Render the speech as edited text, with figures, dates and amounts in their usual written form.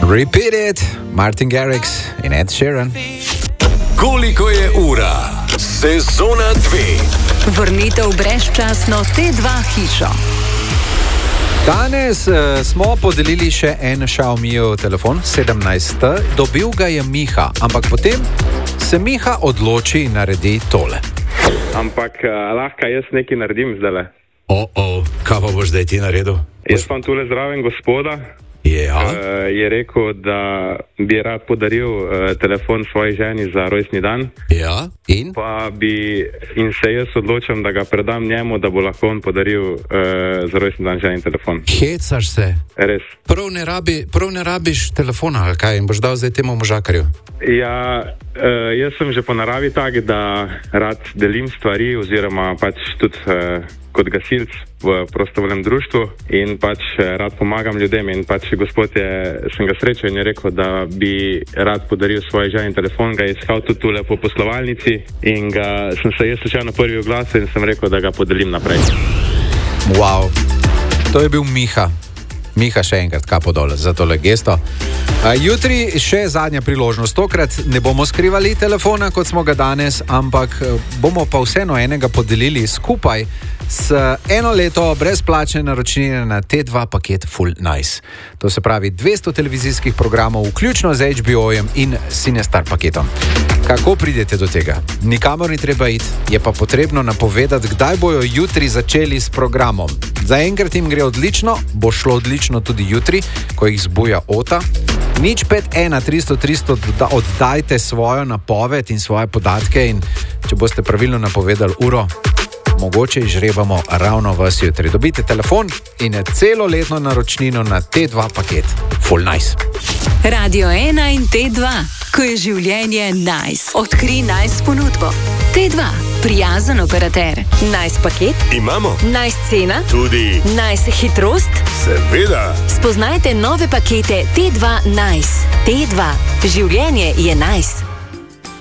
Repeat It, Martin Garrix in Ed Sheeran. Koliko je ura? Sezona 2. Vrnitev brezčasno T2 hišo. Danes smo podelili še en Xiaomijev telefon, 17. Dobil ga je Miha, ampak potem se Miha odloči in naredi tole. Ampak lahko jaz nekaj naredim zdaj. Kaj pa boš zdaj ti naredil? Jaz pa tule zraven gospoda. Ja. Je rekel, da bi rad podaril telefon svoji ženi za rojstni dan. Ja, in? In se jaz odločam, da ga predam njemu, da bo lahko on podaril za rojstni dan ženi telefon. Hecaš se? Res. Prav ne rabiš telefona, ali kaj? In boš dal zdaj temu možakarju? Ja, jaz sem že po naravi tak, da rad delim stvari oziroma pač tudi kot gasilc v prostovoljnem društvu in pač rad pomagam ljudem in pač gospod sem ga srečal in je rekel, da bi rad podaril svoji ženi telefon, ga je iskal tudi tule po poslovalnici in sem se jaz slučajno prvi oglasil in sem rekel, da ga podelim naprej. Wow, to je bil Miha. Miha, še enkrat kapo dole za tole gesto. Jutri še zadnja priložnost. Tokrat ne bomo skrivali telefona, kot smo ga danes, ampak bomo pa vseeno enega podelili skupaj s eno leto brezplačne naročnine na T2 paket Full Nice. To se pravi 200 televizijskih programov, vključno z HBO-jem in Cinestar paketom. Kako pridete do tega? Nikamor ni treba iti, je pa potrebno napovedati, kdaj bojo jutri začeli s programom. Zaenkrat jim gre odlično, bo šlo odlično tudi jutri, ko jih zbuja Ota. 051 300 300 oddajte svojo napoved in svoje podatke in če boste pravilno napovedali uro, mogoče izžrebamo ravno vas jutri. Dobite telefon in celoletno naročnino na T2 paket Full Nice. Radio 1 in T2, ko je življenje nice. Odkri nice ponudbo. T2, prijazen operater. Nice paket? Imamo. Nice cena? Tudi. Nice hitrost? Seveda. Spoznajte nove pakete T2 Nice. T2, življenje je nice.